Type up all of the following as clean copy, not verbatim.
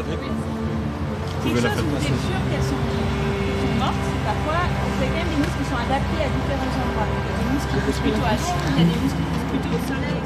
avec. Vous Quelque pouvez la chose faire où vous passer. êtes sûr qu'elles sont mortes, c'est parfois, vous avez quand même des mousses qui sont adaptés à différents endroits. Donc, il y a des mousses qui poussent plutôt assis, il y a des mousses qui poussent plutôt au soleil.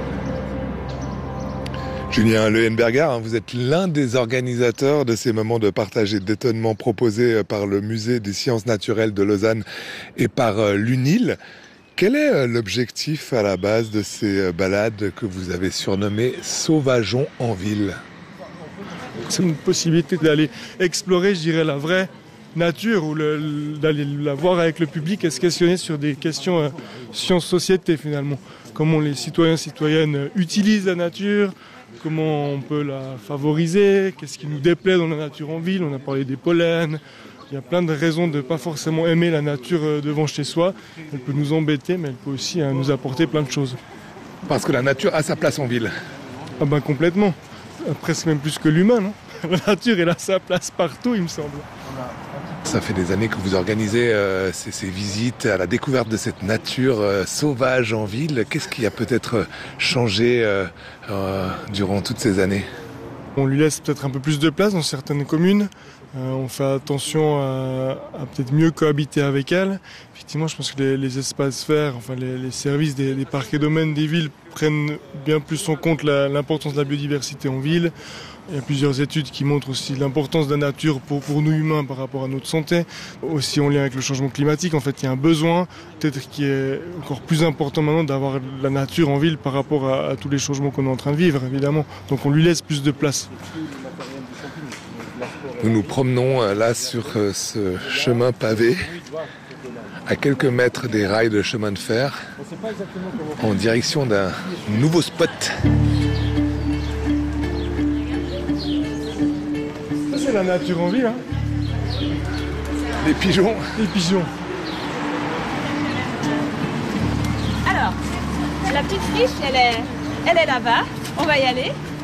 Julien Leuenberger, vous êtes l'un des organisateurs de ces moments de partage et d'étonnement proposés par le Musée des sciences naturelles de Lausanne et par l'UNIL. Quel est l'objectif à la base de ces balades que vous avez surnommées Sauvageons en ville ? C'est une possibilité d'aller explorer, je dirais, la vraie nature ou d'aller la voir avec le public et se questionner sur des questions sciences-société finalement. Comment les citoyens, citoyennes utilisent la nature, comment on peut la favoriser, qu'est-ce qui nous déplaît dans la nature en ville. On a parlé des pollens. Il y a plein de raisons de ne pas forcément aimer la nature devant chez soi. Elle peut nous embêter, mais elle peut aussi nous apporter plein de choses. Parce que la nature a sa place en ville. Ah ben complètement. Presque même plus que l'humain, non ? La nature, elle a sa place partout, il me semble. Ça fait des années que vous organisez ces visites à la découverte de cette nature sauvage en ville. Qu'est-ce qui a peut-être changé durant toutes ces années ? On lui laisse peut-être un peu plus de place dans certaines communes. On fait attention à peut-être mieux cohabiter avec elle. Effectivement, je pense que les espaces verts, enfin les services des parcs et domaines des villes prennent bien plus en compte l'importance de la biodiversité en ville. Il y a plusieurs études qui montrent aussi l'importance de la nature pour nous humains par rapport à notre santé. Aussi en lien avec le changement climatique, en fait, il y a un besoin peut-être qui est encore plus important maintenant d'avoir la nature en ville par rapport à tous les changements qu'on est en train de vivre, évidemment. Donc on lui laisse plus de place. Nous nous promenons là sur ce chemin pavé, à quelques mètres des rails de chemin de fer, en direction d'un nouveau spot. Ça, c'est la nature en ville, hein. Les pigeons. Les pigeons. Alors, la petite friche, elle est là-bas. On va y aller.